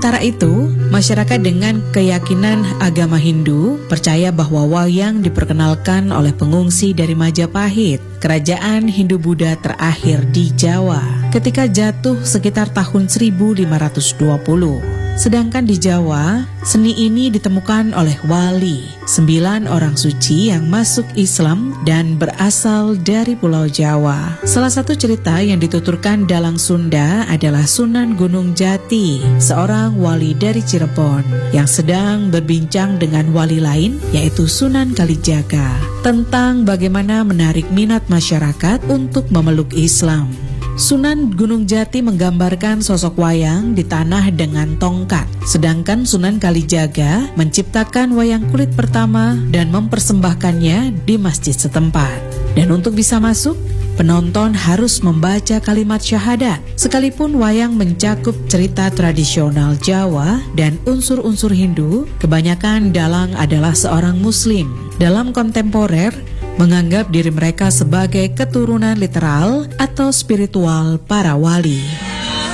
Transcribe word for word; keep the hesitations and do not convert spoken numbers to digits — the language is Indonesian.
Sementara itu, masyarakat dengan keyakinan agama Hindu percaya bahwa wayang diperkenalkan oleh pengungsi dari Majapahit, kerajaan Hindu-Buddha terakhir di Jawa, ketika jatuh sekitar tahun seribu lima ratus dua puluh. Sedangkan di Jawa, seni ini ditemukan oleh wali, sembilan orang suci yang masuk Islam dan berasal dari Pulau Jawa. Salah satu cerita yang dituturkan dalang Sunda adalah Sunan Gunung Jati, seorang wali dari Cirebon, yang sedang berbincang dengan wali lain, yaitu Sunan Kalijaga, tentang bagaimana menarik minat masyarakat untuk memeluk Islam. Sunan Gunung Jati menggambarkan sosok wayang di tanah dengan tongkat, sedangkan Sunan Kalijaga menciptakan wayang kulit pertama dan mempersembahkannya di masjid setempat. Dan untuk bisa masuk, penonton harus membaca kalimat syahadat. Sekalipun wayang mencakup cerita tradisional Jawa dan unsur-unsur Hindu, kebanyakan dalang adalah seorang Muslim. Dalam kontemporer, menganggap diri mereka sebagai keturunan literal atau spiritual para wali.